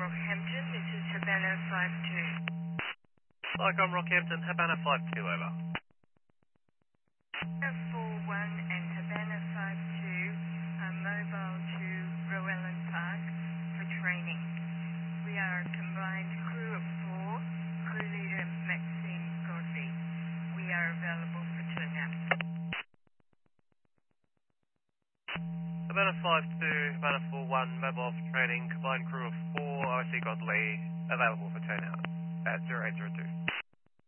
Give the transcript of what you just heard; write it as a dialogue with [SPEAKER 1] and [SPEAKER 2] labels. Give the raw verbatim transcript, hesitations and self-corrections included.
[SPEAKER 1] Rockhampton, this is Havana five two.
[SPEAKER 2] Lycom Rockhampton, Havana five two, over.
[SPEAKER 1] Havana four one and Havana five two are mobile to Roellen Park for training. We are a combined crew of four, crew leader Maxine Godley. We are available for turnout.
[SPEAKER 2] Havana five two, Havana four one, mobile for training, combined crew of four, O C Godley, available for turnout at zero eight zero two.